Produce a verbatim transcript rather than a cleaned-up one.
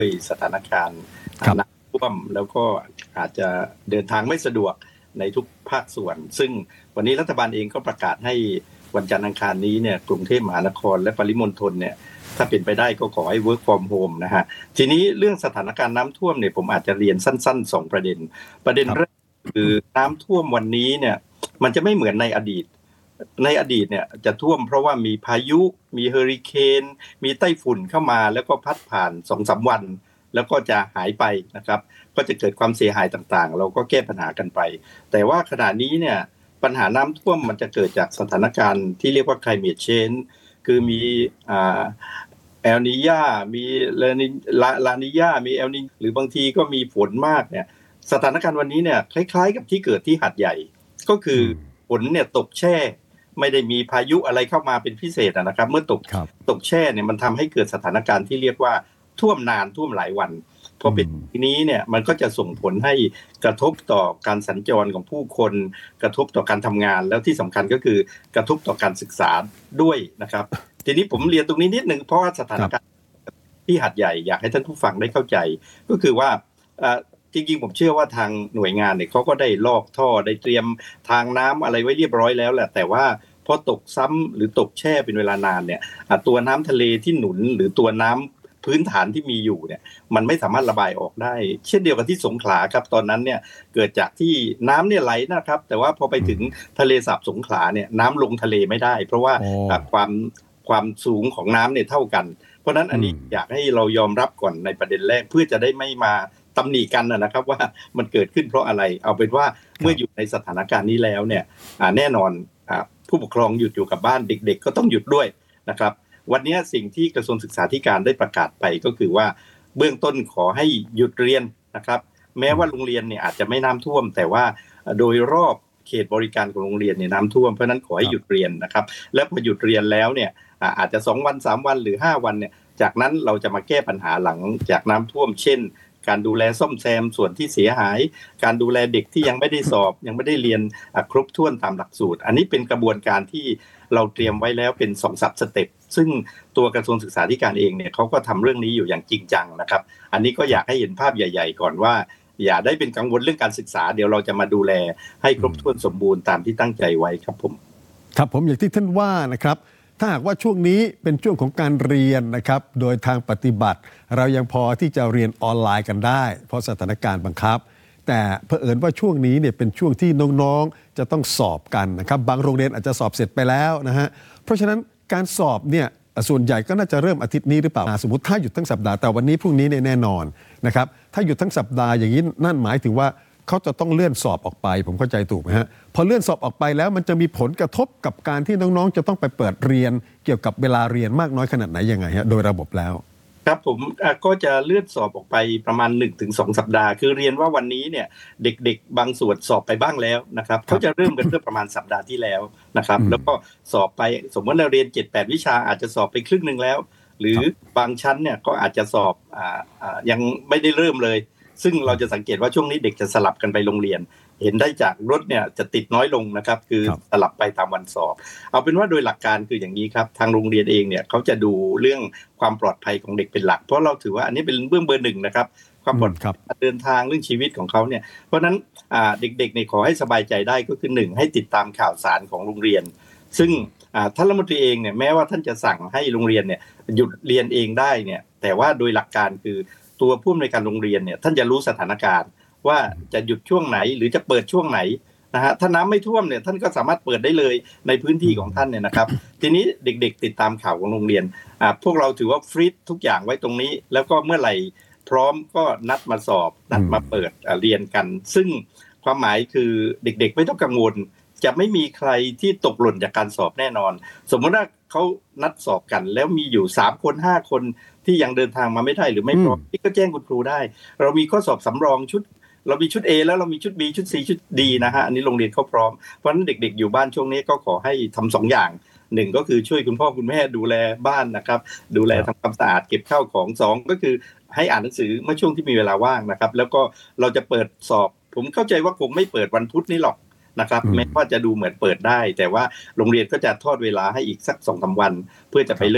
สถานการณ์น้ำท่วมแล้วก็อาจจะเดินทางไม่สะดวกในทุกภาคส่วนซึ่งวันนี้รัฐบาลเองก็ประกาศให้วันจันทร์อังคารนี้เนี่ยกรุงเทพมหานครและปริมณฑลเนี่ยถ้าเป็นไปได้ก็ขอให้ work from home นะฮะทีนี้เรื่องสถานการณ์น้ำท่วมเนี่ยผมอาจจะเรียนสั้นๆสองประเด็นประเด็นแรกคือน้ำท่วมวันนี้เนี่ยมันจะไม่เหมือนในอดีตในอดีตเนี่ยจะท่วมเพราะว่ามีพายุมีเฮอริเคนมีไต้ฝุ่นเข้ามาแล้วก็พัดผ่าน สองสาม วันแล้วก็จะหายไปนะครับก็จะเกิดความเสียหายต่างๆเราก็แก้ปัญหากันไปแต่ว่าขณะนี้เนี่ยปัญหาน้ำท่วมมันจะเกิดจากสถานการณ์ที่เรียกว่า climate change คือมีอ่าแอลนีญามีลานิลานิญามีแอลนิหรือบางทีก็มีฝนมากเนี่ยสถานการณ์วันนี้เนี่ยคล้ายๆกับที่เกิดที่หาดใหญ่ก็คือฝนเนี่ยตกแช่ไม่ได้มีพายุอะไรเข้ามาเป็นพิเศษนะครับเมื่อตกตกแช่เนี่ยมันทำให้เกิดสถานการณ์ที่เรียกว่าท่วมนานท่วมหลายวันพอเป็นทีนี้เนี่ยมันก็จะส่งผลให้กระทบต่อการสัญจรของผู้คนกระทบต่อการทำงานแล้วที่สำคัญก็คือกระทบต่อการศึกษาด้วยนะครับทีนี้ผมเรียนตรงนี้นิดนึงเพราะว่าสถานการณ์ที่หาดใหญ่อยากให้ท่านผู้ฟังได้เข้าใจก็คือว่าจริงๆผมเชื่อว่าทางหน่วยงานเนี่ยเขาก็ได้ลอกท่อได้เตรียมทางน้ำอะไรไว้เรียบร้อยแล้วแหละแต่ว่าพอตกซ้ำหรือตกแช่เป็นเวลานานเนี่ยตัวน้ำทะเลที่หนุนหรือตัวน้ำพื้นฐานที่มีอยู่เนี่ยมันไม่สามารถระบายออกได้เช่นเดียวกับที่สงขลาครับตอนนั้นเนี่ยเกิดจากที่น้ำเนี่ยไหลนะครับแต่ว่าพอไปถึงทะเลสาบสงขลาเนี่ยน้ำลงทะเลไม่ได้เพราะว่าความความสูงของน้ำเนี่ยเท่ากันเพราะนั้นอันนี้อยากให้เรายอมรับก่อนในประเด็นแรกเพื่อจะได้ไม่มาตำหนิกันนะครับว่ามันเกิดขึ้นเพราะอะไรเอาเป็นว่าเมื่ออยู่ในสถานการณ์นี้แล้วเนี่ยแน่นอนผู้ปกครองหยุดอยู่กับบ้านเด็กๆก็ต้องหยุดด้วยนะครับวันนี้สิ่งที่กระทรวงศึกษาธิการได้ประกาศไปก็คือว่าเบื้องต้นขอให้หยุดเรียนนะครับแม้ว่าโรงเรียนเนี่ยอาจจะไม่น้ำท่วมแต่ว่าโดยรอบเขตบริการของโรงเรียนเนี่ยน้ำท่วมเพราะนั้นขอให้หยุดเรียนนะครับและพอหยุดเรียนแล้วเนี่ยอาจจะสองวันสามวันหรือห้าวันเนี่ยจากนั้นเราจะมาแก้ปัญหาหลังจากน้ำท่วมเช่นการดูแลซ่อมแซมส่วนที่เสียหายการดูแลเด็กที่ยังไม่ได้สอบยังไม่ได้เรียนครบถ้วนตามหลักสูตรอันนี้เป็นกระบวนการที่เราเตรียมไว้แล้วเป็นสองสับสเต็ปซึ่งตัวกระทรวงศึกษาธิการเองเนี่ยเขาก็ทำเรื่องนี้อยู่อย่างจริงจังนะครับอันนี้ก็อยากให้เห็นภาพใหญ่ๆก่อนว่าอย่าได้เป็นกังวลเรื่องการศึกษาเดี๋ยวเราจะมาดูแลให้ครบถ้วนสมบูรณ์ตามที่ตั้งใจไว้ครับผมครับผมอย่างที่ท่านว่านะครับถ้าหากว่าช่วงนี้เป็นช่วงของการเรียนนะครับโดยทางปฏิบัติเรายังพอที่จะเรียนออนไลน์กันได้เพราะสถานการณ์บังคับแต่เผอิญว่าช่วงนี้เนี่ยเป็นช่วงที่น้องๆจะต้องสอบกันนะครับบางโรงเรียนอาจจะสอบเสร็จไปแล้วนะฮะเพราะฉะนั้นการสอบเนี่ยส่วนใหญ่ก็น่าจะเริ่มอาทิตย์นี้หรือเปล่าสมมติถ้าหยุดทั้งสัปดาห์แต่วันนี้พรุ่งนี้แน่นอนนะครับถ้าหยุดทั้งสัปดาห์อย่างนี้นั่นหมายถึงว่าเขาจะต้องเลื่อนสอบออกไปผมเข้าใจถูกไหมฮะพอเลื่อนสอบออกไปแล้วมันจะมีผลกระทบกับการที่น้องๆจะต้องไปเปิดเรียนเกี่ยวกับเวลาเรียนมากน้อยขนาดไหนยังไงฮะโดยระบบแล้วครับผมก็จะเลื่อนสอบออกไปประมาณ หนึ่งถึงสอง สัปดาห์คือเรียนว่าวันนี้เนี่ยเด็กๆบางส่วนสอบไปบ้างแล้วนะครับเขาจะเริ่มกันเมื่อประมาณสัปดาห์ที่แล้วนะครับแล้วก็สอบไปสมมติเราเรียน เจ็ดแปด วิชาอาจจะสอบไปครึ่งนึงแล้วหรือบางชั้นเนี่ยก็อาจจะสอบอ่าอ่ายังไม่ได้เริ่มเลยซึ่งเราจะสังเกตว่าช่วงนี้เด็กจะสลับกันไปโรงเรียนเห็นได้จากรถเนี่ยจะติดน้อยลงนะครับคือสลับไปตามวันสอบเอาเป็นว่าโดยหลักการคืออย่างนี้ครับทางโรงเรียนเองเนี่ยเขาจะดูเรื่องความปลอดภัยของเด็กเป็นหลักเพราะเราถือว่าอันนี้เป็นเบื้องเบอร์หนึ่งนะครับความปลอดภัยเดินทางเรื่องชีวิตของเขาเนี่ยเพราะฉะนั้นเด็กๆเนี่ยขอให้สบายใจได้ก็คือหนึ่งให้ติดตามข่าวสารของโรงเรียนซึ่งท่านรัฐมนตรีเองเนี่ยแม้ว่าท่านจะสั่งให้โรงเรียนเนี่ยหยุดเรียนเองได้เนี่ยแต่ว่าโดยหลักการคือตัวผู้อำนวยการโรงเรียนเนี่ยท่านจะรู้สถานการณ์ว่าจะหยุดช่วงไหนหรือจะเปิดช่วงไหนนะฮะถ้าน้ำไม่ท่วมเนี่ยท่านก็สามารถเปิดได้เลยในพื้นที่ของท่านเนี่ยนะครับทีนี้เด็กๆติดตามข่าวของโรงเรียนอ่าพวกเราถือว่าฟรีซทุกอย่างไว้ตรงนี้แล้วก็เมื่อไหร่พร้อมก็นัดมาสอบนัดมาเปิดเรียนกันซึ่งความหมายคือเด็กๆไม่ต้องกังวลจะไม่มีใครที่ตกหล่นจากการสอบแน่นอนสมมติว่าเขานัดสอบกันแล้วมีอยู่สามคนห้าคนที่ยังเดินทางมาไม่ได้หรือไม่พร้อมก็แจ้งคุณครูได้เรามีข้อสอบสำรองชุดเรามีชุด A แล้วเรามีชุด B ชุด C ชุด D นะฮะอันนี้โรงเรียนเขาพร้อมเพราะฉะนั้นเด็กๆอยู่บ้านช่วงนี้ก็ขอให้ทำสองอย่างหนึ่งก็คือช่วยคุณพ่อคุณแม่ดูแลบ้านนะครับดูแลทำความสะอาดเก็บข้าวของสองก็คือให้อ่านหนังสือเมื่อช่วงที่มีเวลาว่างนะครับแล้วก็เราจะเปิดสอบผมเข้าใจว่าคงไม่เปิดวันพุธนี้หรอกนะครับแม้ว่าจะดูเหมือนเปิดได้แต่ว่าโรงเรียนก็จะทอดเวลาให้อีกสัก สองถึงสาม วันเพื่อจะไป